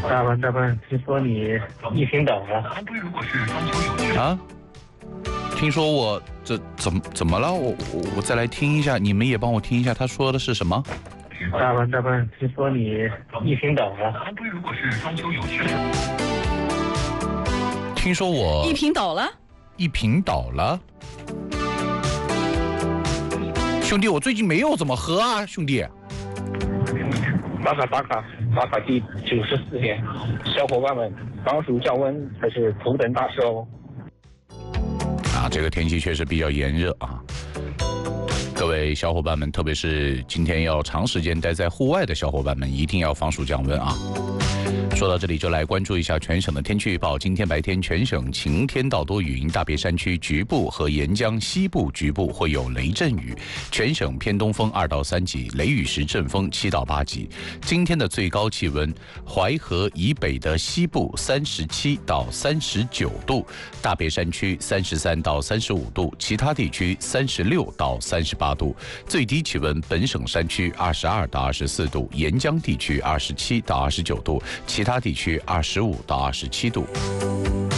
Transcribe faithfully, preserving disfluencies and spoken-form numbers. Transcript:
大班大班，听说你一平倒了啊？听说我这怎么怎么了？我我我再来听一下，你们也帮我听一下，他说的是什么？ 大班大班，听说你一平倒了。 听说我一平倒了， 一平倒了。兄弟，我最近没有怎么喝啊，兄弟。 打卡打卡打卡第九十四天，小伙伴们，防暑降温才是头等大事哦。 啊，这个天气确实比较炎热啊。各位小伙伴们，特别是今天要长时间待在户外的小伙伴们，一定要防暑降温啊。说到这里，就来关注一下全省的天气预报。今天白天全省晴天到多云，大别山区局部和沿江西部局部会有雷阵雨，全省偏东风二到三级，雷雨时阵风七到八级。今天的最高气温，淮河以北的西部三十七到三十九度，大别山区三十三到三十五度，其他地区三十六到三十八度。最低气温，本省山区二十二到二十四度，沿江地区二十七到二十九度，其他地区二十五到二十七度。